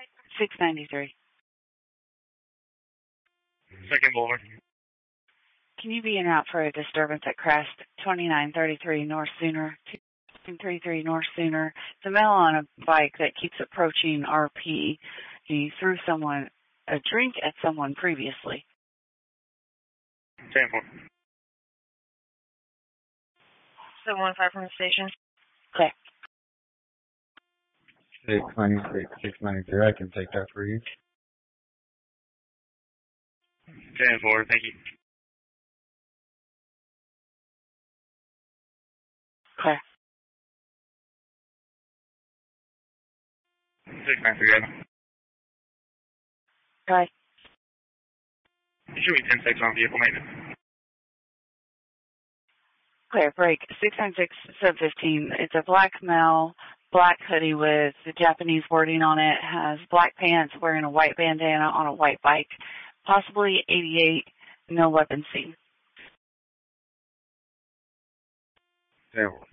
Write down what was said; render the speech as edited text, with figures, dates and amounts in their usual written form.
693. Second Boulevard. Can you be en route for a disturbance at Crest 2933 North Sooner, 233 North Sooner? The male on a bike that keeps approaching RP. He threw a drink at someone previously. 10-4. 715 from the station. Okay. 696, 693. I can take that for you. 10-4, thank you. Okay. 693. Okay. Should be 10 seconds on vehicle maintenance. Okay, break. 696, 715. It's a black male, black hoodie with the Japanese wording on it, has black pants, wearing a white bandana on a white bike. Possibly 88, no weapon seen. 10-4.